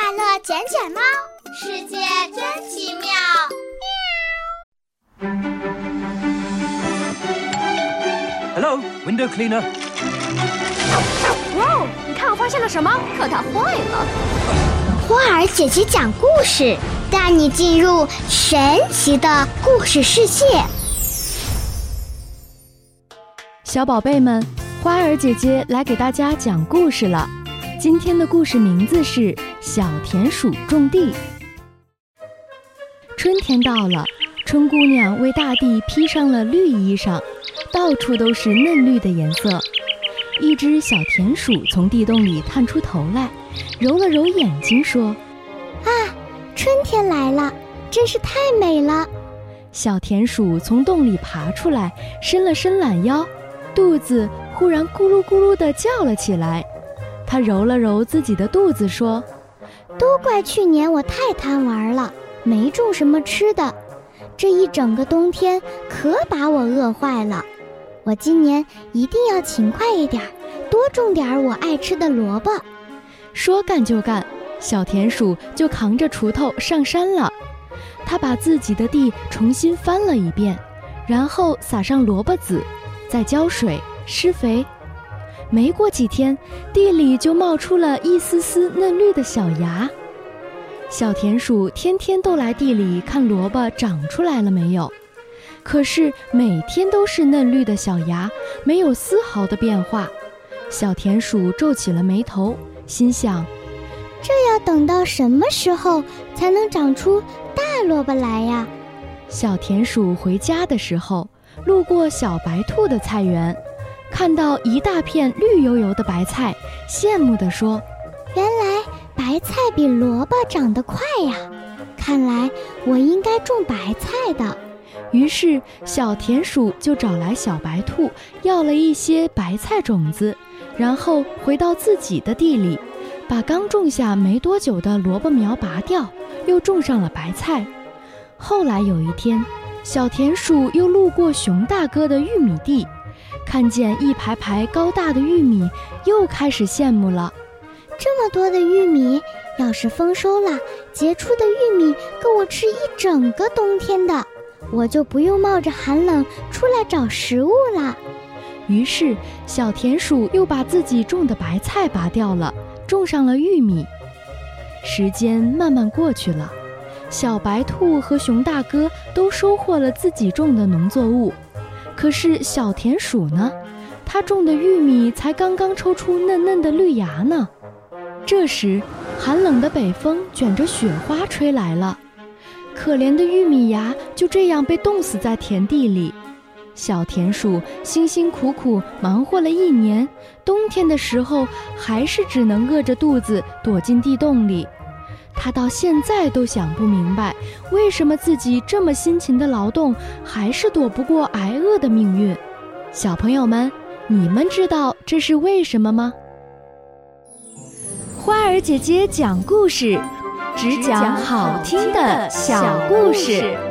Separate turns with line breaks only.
快乐捡捡猫，
世界真奇妙。
Hello, window cleaner.
哇，你看我发现了什么？可它坏了。
花儿姐姐讲故事，带你进入神奇的故事世界。
小宝贝们，花儿姐姐来给大家讲故事了。今天的故事名字是小田鼠种地。春天到了，春姑娘为大地披上了绿衣裳，到处都是嫩绿的颜色。一只小田鼠从地洞里探出头来，揉了揉眼睛说：
啊，春天来了，真是太美了。
小田鼠从洞里爬出来，伸了伸懒腰，肚子忽然咕噜咕噜地叫了起来。它揉了揉自己的肚子说：
都怪去年我太贪玩了，没种什么吃的，这一整个冬天可把我饿坏了。我今年一定要勤快一点，多种点我爱吃的萝卜。
说干就干，小田鼠就扛着锄头上山了。它把自己的地重新翻了一遍，然后撒上萝卜籽，再浇水施肥。没过几天，地里就冒出了一丝丝嫩绿的小芽。小田鼠天天都来地里看萝卜长出来了没有，可是每天都是嫩绿的小芽，没有丝毫的变化。小田鼠皱起了眉头，心想：
这要等到什么时候才能长出大萝卜来呀？
小田鼠回家的时候，路过小白兔的菜园，看到一大片绿油油的白菜，羡慕地说：
原来白菜比萝卜长得快呀，看来我应该种白菜的。
于是小田鼠就找来小白兔，要了一些白菜种子，然后回到自己的地里，把刚种下没多久的萝卜苗拔掉，又种上了白菜。后来有一天，小田鼠又路过熊大哥的玉米地，看见一排排高大的玉米，又开始羡慕了。
这么多的玉米，要是丰收了，结出的玉米够我吃一整个冬天的，我就不用冒着寒冷出来找食物了。
于是小田鼠又把自己种的白菜拔掉了，种上了玉米。时间慢慢过去了，小白兔和熊大哥都收获了自己种的农作物，可是小田鼠呢？它种的玉米才刚刚抽出嫩嫩的绿芽呢。这时，寒冷的北风卷着雪花吹来了，可怜的玉米芽就这样被冻死在田地里。小田鼠辛辛苦苦忙活了一年，冬天的时候还是只能饿着肚子躲进地洞里。他到现在都想不明白，为什么自己这么辛勤的劳动，还是躲不过挨饿的命运。小朋友们，你们知道这是为什么吗？花儿姐姐讲故事，只讲好听的小故事。